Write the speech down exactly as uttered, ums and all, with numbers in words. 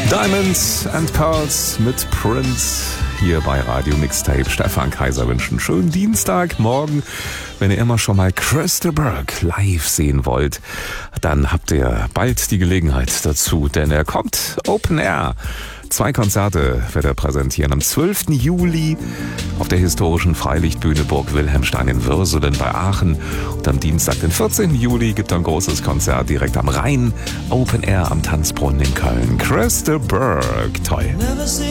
Diamonds and Pearls mit Prince hier bei Radio Mixtape. Stefan Kaiser wünscht einen schönen Dienstagmorgen. Wenn ihr immer schon mal Crystal Burke live sehen wollt, dann habt ihr bald die Gelegenheit dazu, denn er kommt Open Air. Zwei Konzerte wird er präsentieren. Am zwölften Juli auf der historischen Freilichtbühne Burg Wilhelmstein in Würselen bei Aachen. Und am Dienstag, den vierzehnten Juli, gibt er ein großes Konzert direkt am Rhein. Open Air am Tanzbrunnen in Köln. Crystal Burke, toll.